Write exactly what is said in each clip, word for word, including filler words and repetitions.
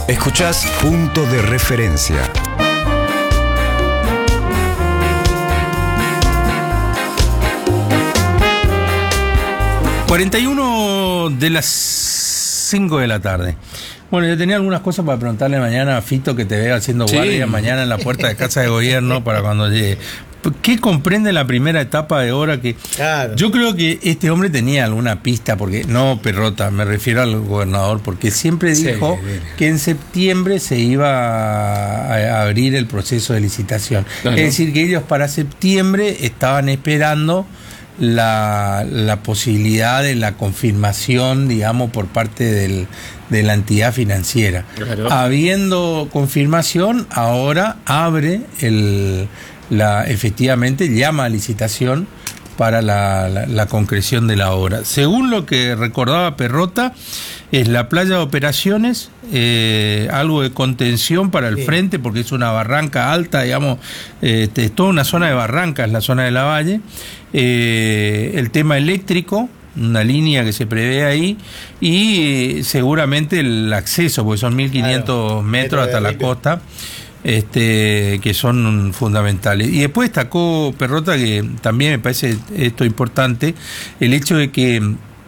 Escuchás Punto de Referencia. cuarenta y uno de las cinco de la tarde. Bueno, yo tenía algunas cosas para preguntarle mañana a Fito, que te vea haciendo Sí. guardia mañana en la puerta de Casa de Gobierno para cuando llegue. ¿Qué comprende la primera etapa de obra? Que Claro. yo creo que este hombre tenía alguna pista, porque no Perrota, me refiero al gobernador, porque siempre dijo Sí, sí. que en septiembre se iba a, a abrir el proceso de licitación. Claro. Es decir, que ellos para septiembre estaban esperando la, la posibilidad de la confirmación, digamos, por parte del, de la entidad financiera. Claro. Habiendo confirmación, ahora abre el, la, efectivamente llama a licitación para la, la, la concreción de la obra. Según lo que recordaba Perrota, es la playa de operaciones, eh, algo de contención para el Sí. frente, porque es una barranca alta, digamos, eh, es toda una zona de barrancas, la zona de la Valle. Eh, el tema eléctrico, una línea que se prevé ahí, y eh, seguramente el acceso, porque son mil quinientos Claro, metros metro de hasta la arriba. costa, este, que son fundamentales. Y después destacó Perrota, que también me parece esto importante, el hecho de que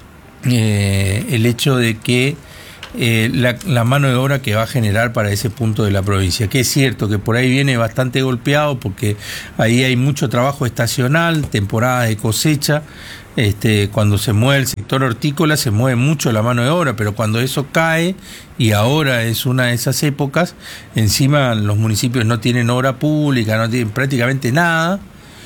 eh, el hecho de que eh, la, la mano de obra que va a generar para ese punto de la provincia, que es cierto que por ahí viene bastante golpeado, porque ahí hay mucho trabajo estacional, temporadas de cosecha. Este, cuando se mueve el sector hortícola se mueve mucho la mano de obra, pero cuando eso cae, y ahora es una de esas épocas, encima los municipios no tienen obra pública, no tienen prácticamente nada.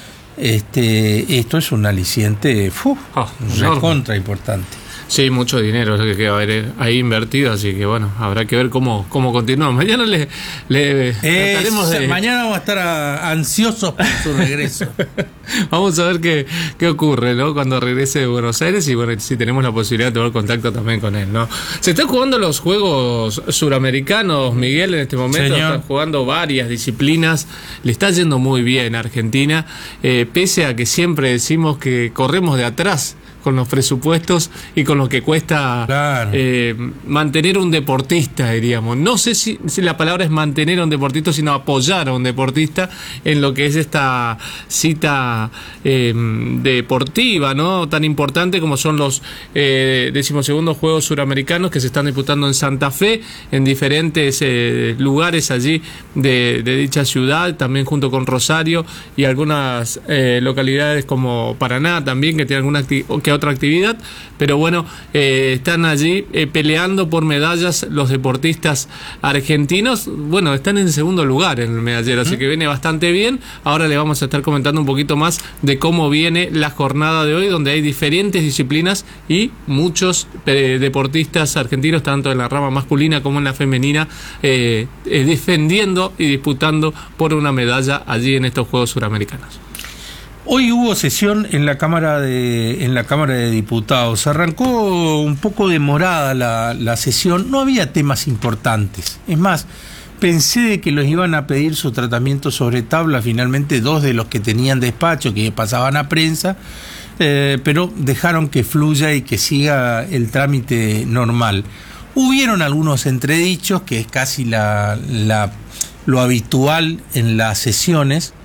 Este, esto es un aliciente uf, Ah, enorme. recontra importante. Sí, mucho dinero es lo que queda ahí invertido, así que bueno, habrá que ver cómo, cómo continuamos. Mañana le, le trataremos Es, de... mañana vamos a estar a- ansiosos por su regreso. Vamos a ver qué, qué ocurre, ¿no? Cuando regrese de Buenos Aires y bueno, si tenemos la posibilidad de tener contacto también con él, ¿no? Se están jugando los Juegos Suramericanos, Miguel, en este momento. Señor. Están jugando varias disciplinas. Le está yendo muy bien a Argentina, eh, pese a que siempre decimos que corremos de atrás con los presupuestos y con lo que cuesta Claro. eh, mantener un deportista, diríamos. No sé si, si la palabra es mantener a un deportista, sino apoyar a un deportista en lo que es esta cita eh, deportiva, ¿no? Tan importante como son los eh, decimosegundos Juegos Suramericanos que se están disputando en Santa Fe, en diferentes eh, lugares allí de, de dicha ciudad, también junto con Rosario y algunas eh, localidades como Paraná también, que tienen alguna actividad que otra actividad, pero bueno, eh, están allí eh, peleando por medallas los deportistas argentinos. Bueno, están en segundo lugar en el medallero, así que viene bastante bien. Ahora le vamos a estar comentando un poquito más de cómo viene la jornada de hoy, donde hay diferentes disciplinas y muchos eh, deportistas argentinos, tanto en la rama masculina como en la femenina, eh, eh, defendiendo y disputando por una medalla allí en estos Juegos Suramericanos. Hoy hubo sesión en la Cámara de, en la Cámara de Diputados. Arrancó un poco demorada la, la sesión. No había temas importantes. Es más, pensé de que los iban a pedir su tratamiento sobre tabla. Finalmente, dos de los que tenían despacho, que pasaban a prensa, eh, pero dejaron que fluya y que siga el trámite normal. Hubieron algunos entredichos, que es casi la, la, lo habitual en las sesiones.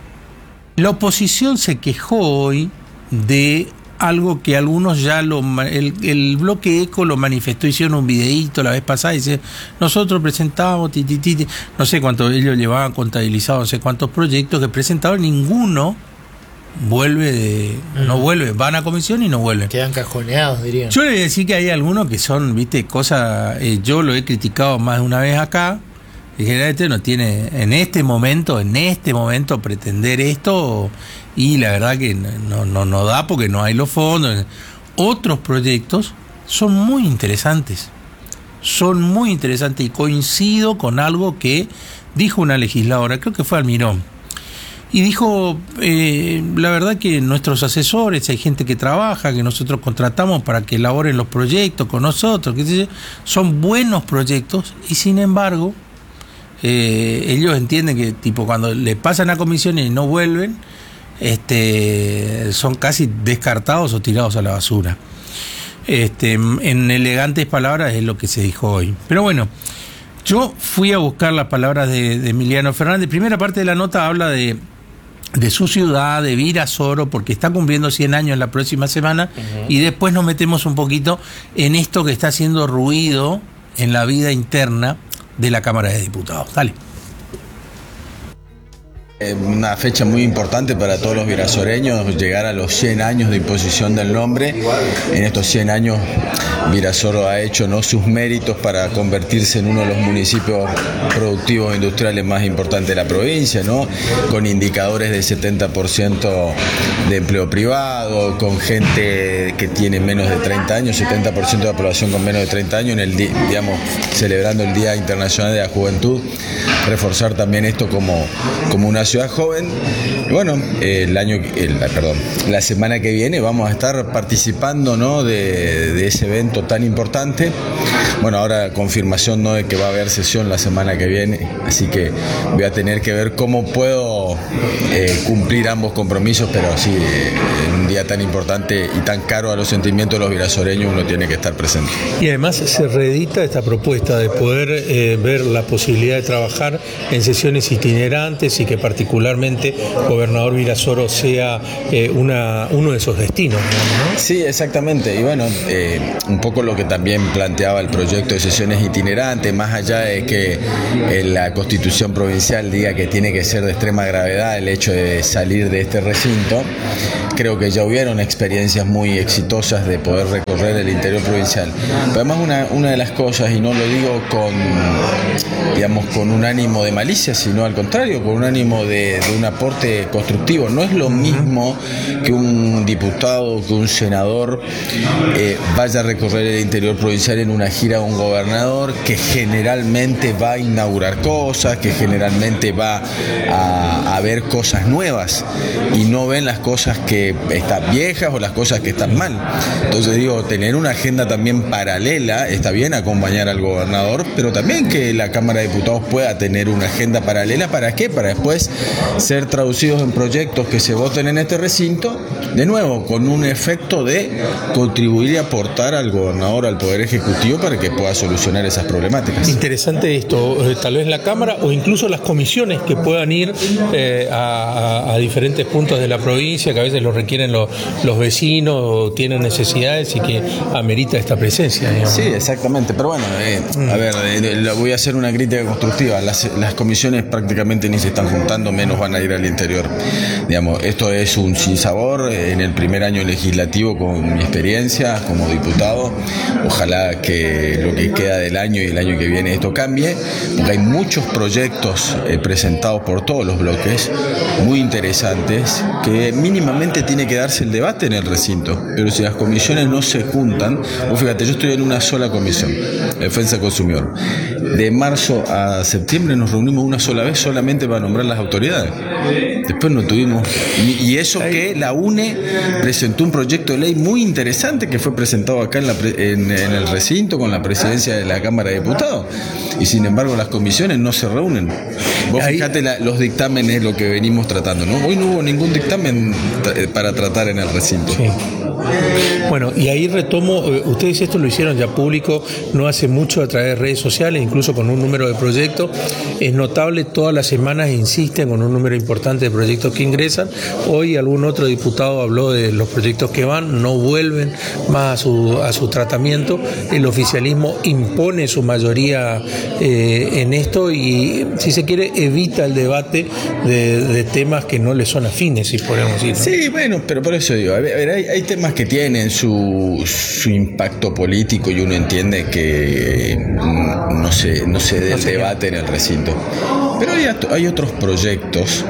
La oposición se quejó hoy de algo que algunos ya lo... El, el bloque ECO lo manifestó, hicieron un videíto la vez pasada, y dice, nosotros presentamos, ti, ti, ti, ti. No sé cuántos ellos llevaban contabilizados, no sé cuántos proyectos que presentaron, ninguno vuelve de... Mm. No vuelve, van a comisión y no vuelven. Quedan cajoneados, dirían. Yo le voy a decir que hay algunos que son, viste, cosas... Eh, yo lo he criticado más de una vez acá. Y generalmente no tiene, en este momento, en este momento pretender esto, y la verdad que no, no, no da porque no hay los fondos. Otros proyectos son muy interesantes, son muy interesantes y coincido con algo que dijo una legisladora, creo que fue Almirón, y dijo, eh, la verdad que nuestros asesores, hay gente que trabaja, que nosotros contratamos para que elaboren los proyectos con nosotros, que sé yo, son buenos proyectos y sin embargo... Eh, ellos entienden que tipo cuando le pasan a comisiones y no vuelven, este, son casi descartados o tirados a la basura. Este, en elegantes palabras es lo que se dijo hoy. Pero bueno, Yo fui a buscar las palabras de, de Emiliano Fernández. Primera parte de la nota habla de, de su ciudad, de Virasoro, porque está cumpliendo cien años la próxima semana, uh-huh. y después nos metemos un poquito en esto que está haciendo ruido en la vida interna de la Cámara de Diputados. Dale. Una fecha muy importante para todos los virasoreños, llegar a los cien años de imposición del nombre. En estos cien años Virasoro ha hecho, ¿no?, sus méritos para convertirse en uno de los municipios productivos e industriales más importantes de la provincia, ¿no?, con indicadores de setenta por ciento de empleo privado, con gente que tiene menos de treinta años, setenta por ciento de la población con menos de treinta años, en el, digamos, celebrando el Día Internacional de la Juventud, reforzar también esto como, como una ciudad joven. Y bueno, el año, el, perdón, la semana que viene vamos a estar participando, ¿no?, de, de ese evento tan importante. Bueno, ahora confirmación, ¿no?, de que va a haber sesión la semana que viene, así que voy a tener que ver cómo puedo eh, cumplir ambos compromisos, pero sí, eh, en un día tan importante y tan caro a los sentimientos de los virasoreños, uno tiene que estar presente. Y además se reedita esta propuesta de poder eh, ver la posibilidad de trabajar en sesiones itinerantes y que particularmente Gobernador Virasoro sea eh, una, uno de esos destinos, ¿no? Sí, exactamente. Y bueno, eh, un poco lo que también planteaba el proyecto de sesiones itinerantes, más allá de que eh, la Constitución provincial diga que tiene que ser de extrema gravedad el hecho de salir de este recinto, creo que ya hubieron experiencias muy exitosas de poder recorrer el interior provincial. Pero además una, una de las cosas, y no lo digo con, digamos, con un ánimo de malicia, sino al contrario, con un ánimo de, de un aporte constructivo. No es lo mismo que un diputado, que un senador eh, vaya a recorrer el interior provincial en una gira a un gobernador que generalmente va a inaugurar cosas, que generalmente va a, a ver cosas nuevas y no ven las cosas que están viejas o las cosas que están mal. Entonces digo, tener una agenda también paralela, está bien acompañar al gobernador, pero también que la Cámara de Diputados pueda tener una agenda paralela. ¿Para qué? Para después ser traducidos en proyectos que se voten en este recinto, de nuevo, con un efecto de contribuir y aportar al gobernador, al Poder Ejecutivo, para que pueda solucionar esas problemáticas. Interesante esto, tal vez la Cámara o incluso las comisiones que puedan ir eh, a, a diferentes puntos de la provincia, que a veces lo requieren los, los vecinos o tienen necesidades y que amerita esta presencia, digamos. Sí, exactamente, pero bueno, eh, a ver, eh, voy a hacer una crítica constructiva. Las, las comisiones prácticamente ni se están juntando, menos van a ir al interior. Digamos, esto es un sinsabor en el primer año legislativo con mi experiencia como diputado. Ojalá que lo que queda del año y el año que viene esto cambie, porque hay muchos proyectos eh, presentados por todos los bloques, muy interesantes, que mínimamente tiene que darse el debate en el recinto. Pero si las comisiones no se juntan, vos fíjate, yo estoy en una sola comisión, Defensa del Consumidor. De marzo a septiembre nos reunimos una sola vez solamente para nombrar las autoridades. Después no tuvimos, y, y eso que la UNE presentó un proyecto de ley muy interesante que fue presentado acá en, la, en, en el recinto con la presidencia de la Cámara de Diputados, y sin embargo las comisiones no se reúnen. Vos fijate la, los dictámenes, lo que venimos tratando, ¿no? Hoy no hubo ningún dictamen para tratar en el recinto. Sí. Bueno, y ahí retomo, ustedes esto lo hicieron ya público no hace mucho a través de redes sociales, incluso con un número de proyectos. Es notable, todas las semanas insisten con un número importante de proyectos que ingresan. Hoy algún otro diputado habló de los proyectos que van, no vuelven más a su, a su tratamiento. El oficialismo impone su mayoría eh, en esto y, si se quiere, evita el debate de, de temas que no le son afines, si podemos decir, ¿no? Sí, bueno, pero por eso digo, a ver, hay, hay temas que tienen su, su impacto político y uno entiende que no se, no se dé el debate en el recinto. Pero hay, hay otros proyectos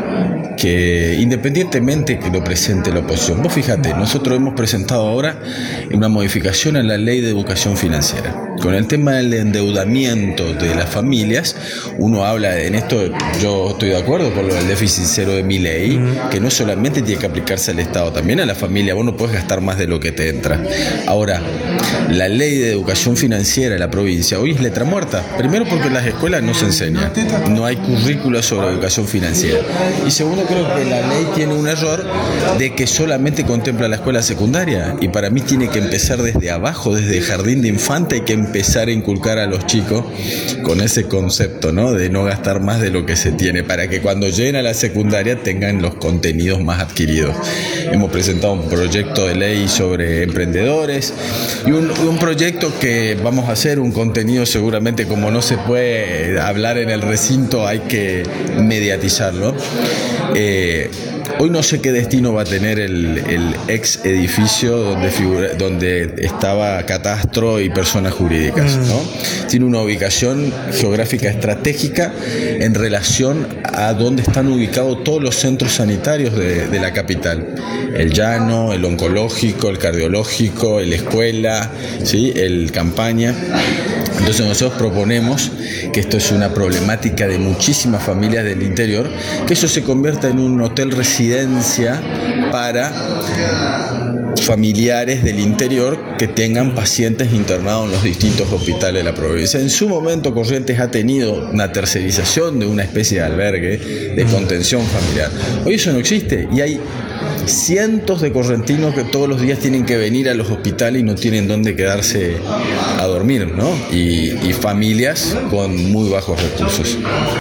que, independientemente que lo presente la oposición, vos fíjate, nosotros hemos presentado ahora una modificación a la ley de educación financiera. Con el tema del endeudamiento de las familias, uno habla, en esto yo estoy de acuerdo con lo del déficit cero de mi ley, uh-huh. que no solamente tiene que aplicarse al Estado, también a la familia. Vos no podés gastar más de lo que te entra. Ahora, la ley de educación financiera de la provincia hoy es letra muerta. Primero porque en las escuelas no se enseña, no hay currícula sobre educación financiera. Y segundo, creo que la ley tiene un error de que solamente contempla la escuela secundaria, y para mí tiene que empezar desde abajo, desde jardín de infante, hay que empezar a inculcar a los chicos con ese concepto, ¿no? De no gastar más de lo que se tiene, para que cuando lleguen a la secundaria tengan los contenidos más adquiridos. Hemos presentado un proyecto de ley sobre emprendedores y un, un proyecto que vamos a hacer, un contenido seguramente, como no se puede hablar en el recinto, hay que mediatizarlo. Eh, Hoy no sé qué destino va a tener el, el ex edificio donde, figura, donde estaba Catastro y Personas Jurídicas, ¿no? Tiene una ubicación geográfica estratégica en relación a donde están ubicados todos los centros sanitarios de, de la capital. El Llano, el oncológico, el cardiológico, el escuela, ¿sí? El Campaña. Entonces nosotros proponemos que esto es una problemática de muchísimas familias del interior, que eso se convierta en un hotel residencia para familiares del interior que tengan pacientes internados en los distintos hospitales de la provincia. En su momento Corrientes ha tenido una tercerización de una especie de albergue de contención familiar. Hoy eso no existe y hay cientos de correntinos que todos los días tienen que venir a los hospitales y no tienen dónde quedarse a dormir, ¿no? Y, y familias con muy bajos recursos.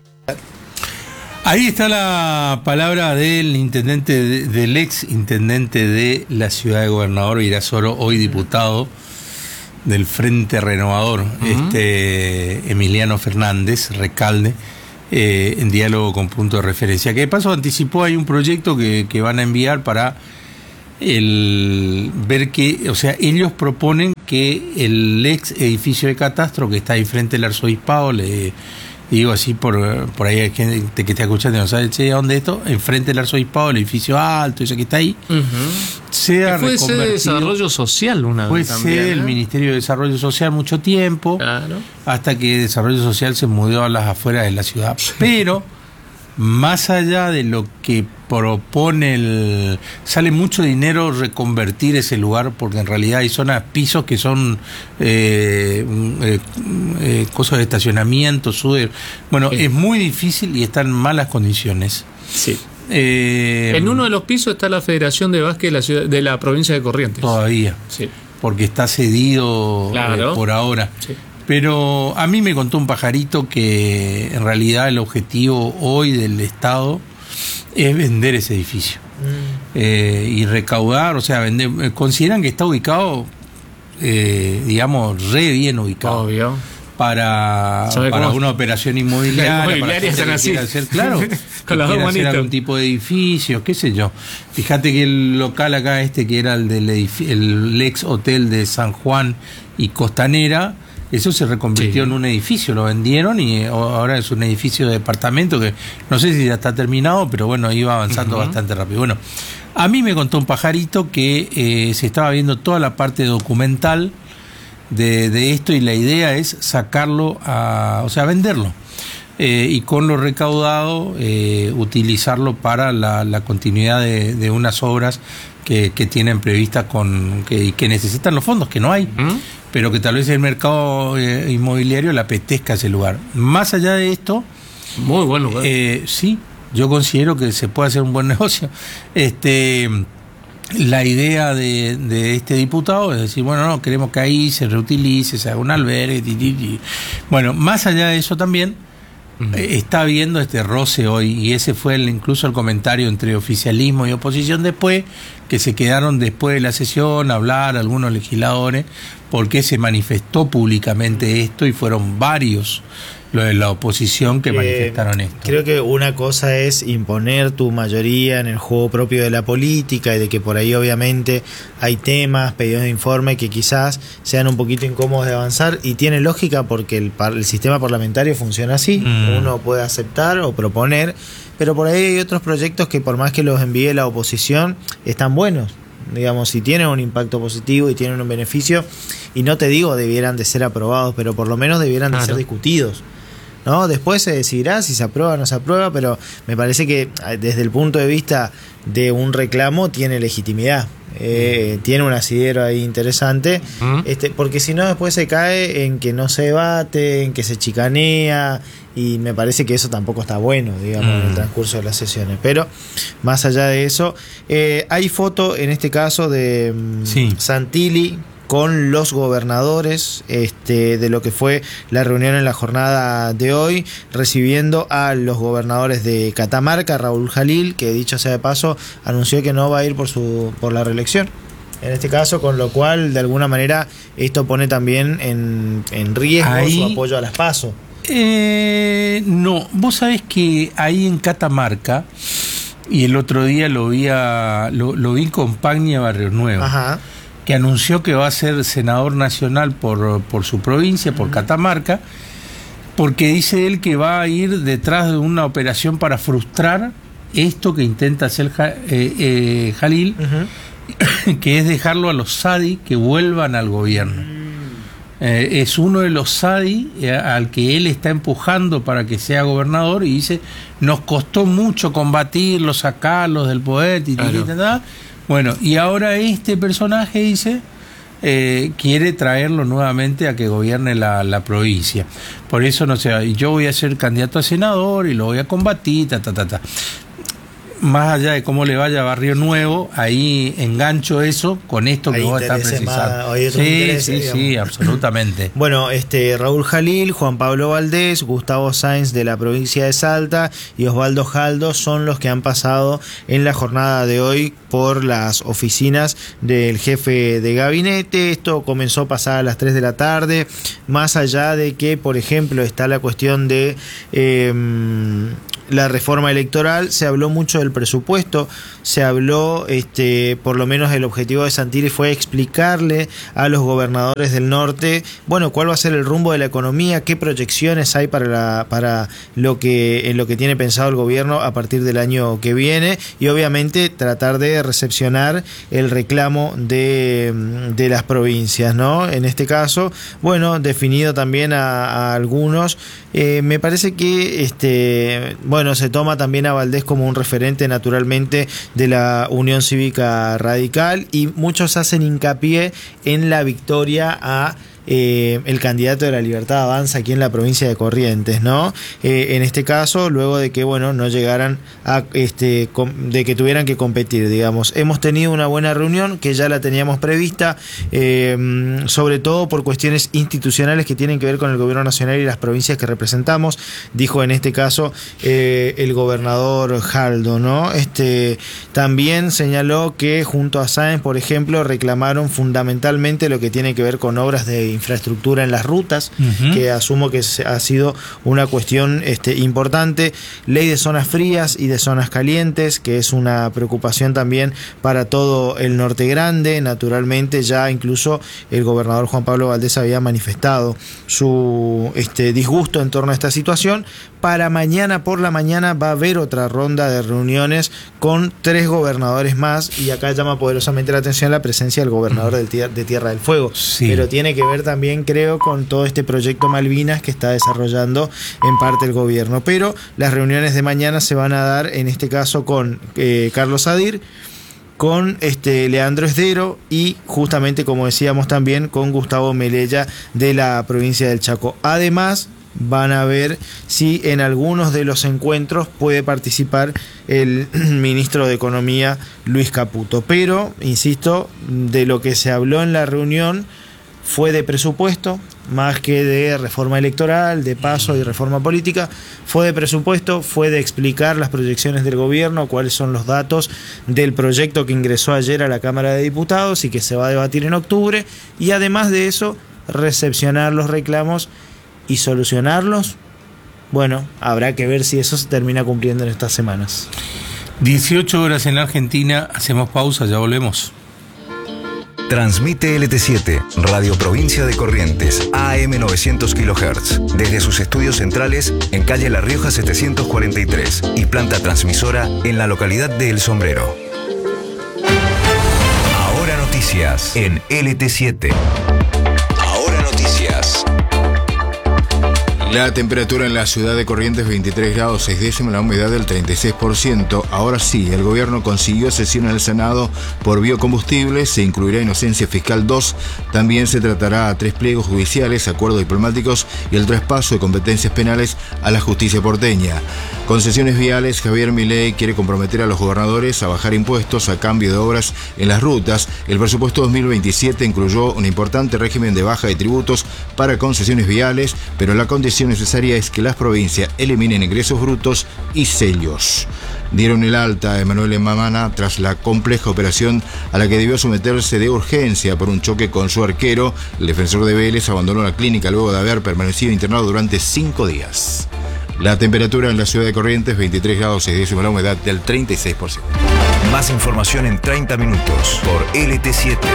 Ahí está la palabra del intendente, de, del ex intendente de la ciudad de Gobernador Virasoro, hoy diputado del Frente Renovador, uh-huh. este Emiliano Fernández Recalde, eh, en diálogo con Punto de Referencia. Que de paso anticipó, hay un proyecto que, que van a enviar para el ver que, o sea, ellos proponen que el ex edificio de Catastro, que está ahí frente al arzobispado, le digo así por, por ahí hay gente que está escuchando y no sabe che, dónde esto, enfrente del arzobispado, el edificio alto, ese que está ahí, uh-huh. sea fue ese de desarrollo social una vez también. Fue ¿eh? El Ministerio de Desarrollo Social mucho tiempo, claro. hasta que Desarrollo Social se mudó a las afueras de la ciudad. Pero más allá de lo que propone el... sale mucho dinero reconvertir ese lugar, porque en realidad hay zonas, pisos que son eh, eh, eh, cosas de estacionamiento, sube, bueno, sí. Es muy difícil y está en malas condiciones. Sí. Eh, en uno de los pisos está la Federación de Básquet de la ciudad, de la provincia de Corrientes. Todavía. Sí. Porque está cedido, claro. eh, por ahora. Sí. Pero a mí me contó un pajarito que en realidad el objetivo hoy del Estado es vender ese edificio mm. eh, y recaudar, o sea, vender. Consideran que está ubicado, eh, digamos, re bien ubicado. Obvio. Para, para una operación inmobiliaria, inmobiliaria para así. Hacer, claro, con las dos manitas. Hacer algún tipo de edificios, qué sé yo. Fíjate que el local acá este que era el del edificio, el ex hotel de San Juan y Costanera, eso se reconvirtió sí. en un edificio, lo vendieron y ahora es un edificio de departamento que no sé si ya está terminado, pero bueno, iba avanzando uh-huh. bastante rápido. Bueno, a mí me contó un pajarito que eh, se estaba viendo toda la parte documental de, de esto y la idea es sacarlo, a, o sea, venderlo. Eh, y con lo recaudado eh, utilizarlo para la, la continuidad de, de unas obras que, que tienen previstas con que, que necesitan los fondos, que no hay. Uh-huh. Pero que tal vez el mercado eh, inmobiliario le apetezca ese lugar. Más allá de esto, muy buen lugar. Eh, sí, yo considero que se puede hacer un buen negocio. Este, la idea de, de este diputado es decir, bueno, no, queremos que ahí se reutilice, se haga un albergue. Y, y, bueno, más allá de eso también, uh-huh. eh, está habiendo este roce hoy, y ese fue el, incluso el comentario entre oficialismo y oposición después, que se quedaron después de la sesión a hablar algunos legisladores, porque se manifestó públicamente esto y fueron varios los de la oposición que eh, manifestaron esto. Creo que una cosa es imponer tu mayoría en el juego propio de la política y de que por ahí obviamente hay temas, pedidos de informe que quizás sean un poquito incómodos de avanzar, y tiene lógica porque el, el sistema parlamentario funciona así, mm. uno puede aceptar o proponer, pero por ahí hay otros proyectos que por más que los envíe la oposición están buenos, digamos, si tienen un impacto positivo y tienen un beneficio, y no te digo debieran de ser aprobados, pero por lo menos debieran claro. de ser discutidos, ¿no? Después se decidirá si se aprueba o no se aprueba, pero me parece que desde el punto de vista de un reclamo tiene legitimidad. Eh, tiene un asidero ahí interesante, uh-huh. este, porque si no después se cae en que no se debate, en que se chicanea, y me parece que eso tampoco está bueno, digamos, uh-huh. en el transcurso de las sesiones. Pero más allá de eso, eh, hay foto en este caso de sí. Santilli con los gobernadores este, de lo que fue la reunión en la jornada de hoy, recibiendo a los gobernadores de Catamarca, Raúl Jalil, que dicho sea de paso, anunció que no va a ir por su por la reelección. En este caso, con lo cual, de alguna manera, esto pone también en, en riesgo ahí, su apoyo a las PASO. Eh, no, vos sabés que ahí en Catamarca, y el otro día lo vi, a, lo, lo vi con Pagnia Barrios Nuevos, Ajá. que anunció que va a ser senador nacional por, por su provincia, por uh-huh. Catamarca, porque dice él que va a ir detrás de una operación para frustrar esto que intenta hacer eh, eh, Jalil, uh-huh. que es dejarlo a los Sadi que vuelvan al gobierno. Eh, es uno de los Sadi eh, al que él está empujando para que sea gobernador, y dice, nos costó mucho combatirlos, sacarlos del poder, y, claro. y, y, y, bueno, y ahora este personaje dice eh, quiere traerlo nuevamente a que gobierne la, la provincia. Por eso no sé, yo voy a ser candidato a senador y lo voy a combatir, ta, ta, ta, ta. Más allá de cómo le vaya a Barrio Nuevo, ahí engancho eso con esto que hay vos estás precisando. Más, sí, sí, digamos. sí, absolutamente. Bueno, este Raúl Jalil, Juan Pablo Valdés, Gustavo Sáenz de la provincia de Salta y Osvaldo Jaldo son los que han pasado en la jornada de hoy por las oficinas del jefe de gabinete. Esto comenzó pasada a las tres de la tarde, más allá de que, por ejemplo, está la cuestión de eh, la reforma electoral. Se habló mucho del presupuesto, se habló, este, por lo menos el objetivo de Santilli fue explicarle a los gobernadores del norte, bueno, cuál va a ser el rumbo de la economía, qué proyecciones hay para la, para lo que, en lo que tiene pensado el gobierno a partir del año que viene, y obviamente tratar de recepcionar el reclamo de, de las provincias, ¿no? En este caso, bueno, definido también a, a algunos, eh, me parece que este, bueno, se toma también a Valdés como un referente naturalmente de la Unión Cívica Radical, y muchos hacen hincapié en la victoria a Eh, el candidato de la Libertad Avanza aquí en la provincia de Corrientes, ¿no? Eh, en este caso, luego de que, bueno, no llegaran a, este, com, de que tuvieran que competir, digamos. Hemos tenido una buena reunión que ya la teníamos prevista, eh, sobre todo por cuestiones institucionales que tienen que ver con el gobierno nacional y las provincias que representamos, dijo en este caso eh, el gobernador Jaldo, ¿no? Este, también señaló que junto a Sáenz, por ejemplo, reclamaron fundamentalmente lo que tiene que ver con obras de infraestructura en las rutas, uh-huh. que asumo que ha sido una cuestión este, importante, ley de zonas frías y de zonas calientes, que es una preocupación también para todo el Norte Grande. Naturalmente, ya incluso el gobernador Juan Pablo Valdés había manifestado su este, disgusto en torno a esta situación. Para mañana por la mañana va a haber otra ronda de reuniones con tres gobernadores más, y acá llama poderosamente la atención la presencia del gobernador de Tierra, de Tierra del Fuego, sí. pero tiene que ver también, creo, con todo este proyecto Malvinas que está desarrollando en parte el gobierno. Pero las reuniones de mañana se van a dar, en este caso, con eh, Carlos Sadir, con este Leandro Esdero y justamente, como decíamos también, con Gustavo Melella de la provincia del Chaco. Además, van a ver si en algunos de los encuentros puede participar el ministro de Economía, Luis Caputo. Pero, insisto, de lo que se habló en la reunión fue de presupuesto, más que de reforma electoral, de paso y reforma política. Fue de presupuesto, fue de explicar las proyecciones del gobierno, cuáles son los datos del proyecto que ingresó ayer a la Cámara de Diputados y que se va a debatir en octubre, y además de eso, recepcionar los reclamos y solucionarlos. Bueno, habrá que ver si eso se termina cumpliendo en estas semanas. dieciocho horas en la Argentina, hacemos pausa, ya volvemos. Transmite L T siete, Radio Provincia de Corrientes, A M novecientos kilohertz, desde sus estudios centrales en calle La Rioja setecientos cuarenta y tres y planta transmisora en la localidad de El Sombrero. Ahora noticias en L T siete. Ahora noticias. La temperatura en la ciudad de Corrientes veintitrés grados seis décimas, la humedad del treinta y seis por ciento. Ahora sí, el gobierno consiguió sesión en el Senado por biocombustibles, se incluirá inocencia fiscal dos, también se tratará a tres pliegos judiciales, acuerdos diplomáticos y el traspaso de competencias penales a la justicia porteña. Concesiones viales, Javier Milei quiere comprometer a los gobernadores a bajar impuestos a cambio de obras en las rutas. El presupuesto dos mil veintisiete incluyó un importante régimen de baja de tributos para concesiones viales, pero la condición necesaria es que las provincias eliminen ingresos brutos y sellos. Dieron el alta a Emanuel Mamana tras la compleja operación a la que debió someterse de urgencia por un choque con su arquero. El defensor de Vélez abandonó la clínica luego de haber permanecido internado durante cinco días. La temperatura en la ciudad de Corrientes, veintitrés grados seis décimas, la humedad del treinta y seis por ciento. Más información en treinta minutos por L T siete.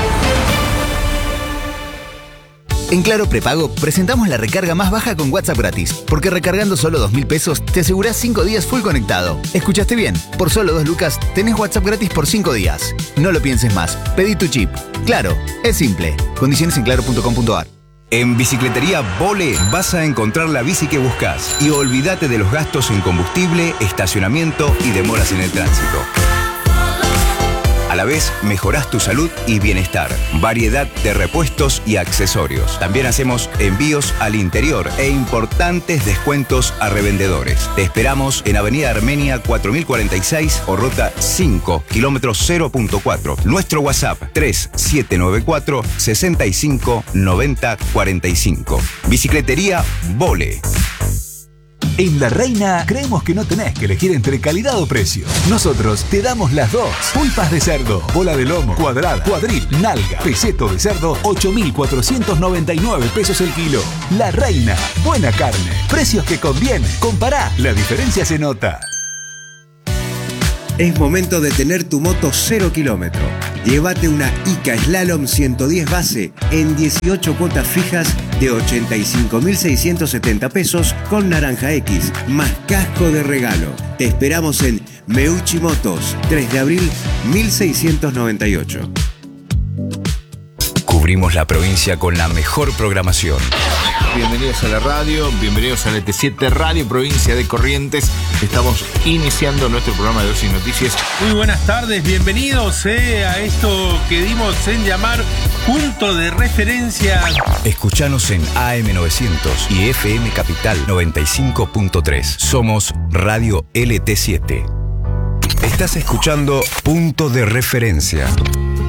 En Claro Prepago presentamos la recarga más baja con WhatsApp gratis, porque recargando solo dos mil pesos te asegurás cinco días full conectado. ¿Escuchaste bien? Por solo dos lucas tenés WhatsApp gratis por cinco días. No lo pienses más, pedí tu chip. Claro, es simple. Condiciones en claro punto com punto a r. En Bicicletería Vole vas a encontrar la bici que buscas y olvídate de los gastos en combustible, estacionamiento y demoras en el tránsito. A la vez, mejorás tu salud y bienestar. Variedad de repuestos y accesorios. También hacemos envíos al interior e importantes descuentos a revendedores. Te esperamos en Avenida Armenia cuatro mil cuarenta y seis o Ruta cinco, kilómetro cero punto cuatro. Nuestro WhatsApp tres siete nueve cuatro, seis cinco, nueve cero cuatro cinco. Bicicletería Vole. En La Reina creemos que no tenés que elegir entre calidad o precio. Nosotros te damos las dos. Pulpas de cerdo, bola de lomo, cuadrada, cuadril, nalga, peseto de cerdo, ocho mil cuatrocientos noventa y nueve pesos el kilo. La Reina, buena carne, precios que convienen. Compará, la diferencia se nota. Es momento de tener tu moto cero kilómetro. Llévate una Ica Slalom ciento diez base en dieciocho cuotas fijas de ochenta y cinco mil seiscientos setenta pesos con Naranja X, más casco de regalo. Te esperamos en Meucci Motos, tres de abril mil seiscientos noventa y ocho. Cubrimos la provincia con la mejor programación. Bienvenidos a la radio, bienvenidos a L T siete Radio Provincia de Corrientes. Estamos iniciando nuestro programa de Dosis Noticias. Muy buenas tardes, bienvenidos eh, a esto que dimos en llamar Punto de Referencia. Escuchanos en A M novecientos y F M Capital noventa y cinco punto tres. Somos Radio L T siete. Estás escuchando Punto de Referencia.